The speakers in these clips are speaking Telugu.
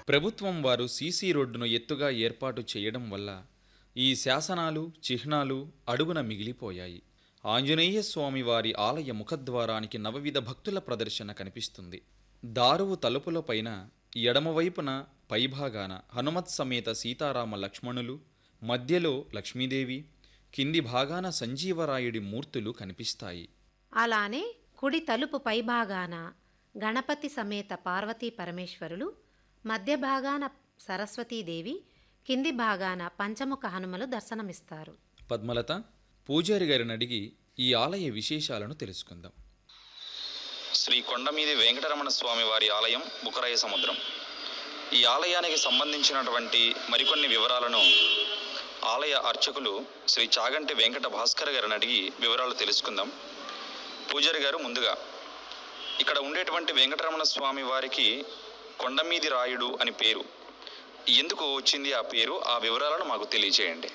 ప్రభుత్వం వారు సీసీ రోడ్డును ఎత్తుగా ఏర్పాటు చేయడం వల్ల ఈ శాసనాలు చిహ్నాలు అడుగున మిగిలిపోయాయి. ఆంజనేయ స్వామి వారి ఆలయ ముఖద్వారానికి నవవిధ భక్తుల ప్రదర్శన కనిపిస్తుంది. దారువు తలుపులపైన ఎడమవైపున పైభాగాన హనుమత్ సమేత సీతారామ లక్ష్మణులు, మధ్యలో లక్ష్మీదేవి, కింది భాగాన సంజీవరాయుడి మూర్తులు కనిపిస్తాయి. అలానే కుడి తలుపు పైభాగాన గణపతి సమేత పార్వతీ పరమేశ్వరులు, మధ్య భాగాన సరస్వతీదేవి, కింది భాగాన పంచముఖ హనుమలు దర్శనమిస్తారు. పద్మలత, పూజారి గారిని అడిగి ఈ ఆలయ విశేషాలను తెలుసుకుందాం. శ్రీ కొండమీది వెంకటరమణ స్వామి వారి ఆలయం, బుకరాయ సముద్రం. ఈ ఆలయానికి సంబంధించినటువంటి మరికొన్ని వివరాలను ఆలయ అర్చకులు శ్రీ చాగంటి వెంకట భాస్కర్ గారిని అడిగి వివరాలు తెలుసుకుందాం. పూజారి గారు, ముందుగా ఇక్కడ ఉండేటువంటి వెంకటరమణ స్వామి వారికి కొండమీది రాయుడు అని పేరు ఎందుకు వచ్చింది? ఆ పేరు, ఆ వివరాలను మాకు తెలియజేయండి.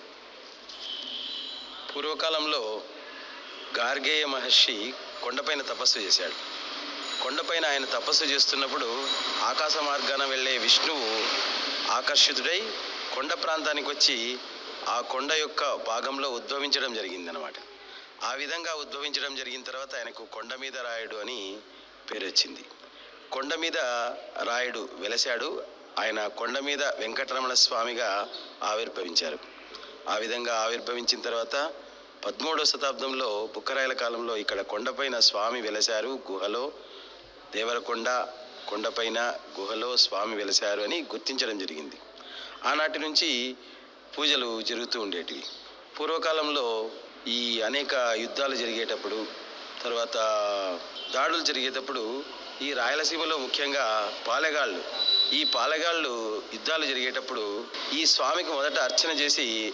పూర్వకాలంలో గార్గేయ మహర్షి కొండపైన తపస్సు చేశాడు. కొండపైన ఆయన తపస్సు చేస్తున్నప్పుడు ఆకాశ మార్గాన వెళ్ళే విష్ణువు ఆకర్షితుడై కొండ ప్రాంతానికి వచ్చి ఆ కొండ యొక్క భాగంలో ఉద్భవించడం జరిగిందనమాట. ఆ విధంగా ఉద్భవించడం జరిగిన తర్వాత ఆయనకు కొండ మీద రాయుడు అని పేరు వచ్చింది. కొండ మీద రాయుడు వెలశాడు. ఆయన కొండ మీద వెంకటరమణ స్వామిగా ఆవిర్భవించారు. ఆ విధంగా ఆవిర్భవించిన తర్వాత 13వ శతాబ్దంలో బుక్కరాయల కాలంలో ఇక్కడ కొండపైన స్వామి వెలశారు. గుహలో దేవరకొండ కొండపైన గుహలో స్వామి వెలశారు అని గుర్తించడం జరిగింది. ఆనాటి నుంచి పూజలు జరుగుతూ ఉండేటివి. పూర్వకాలంలో ఈ అనేక యుద్ధాలు జరిగేటప్పుడు, తర్వాత దాడులు జరిగేటప్పుడు ఈ రాయలసీమలో ముఖ్యంగా పాలెగాళ్ళు యుద్ధాలు జరిగేటప్పుడు ఈ స్వామికి మొదట అర్చన చేసి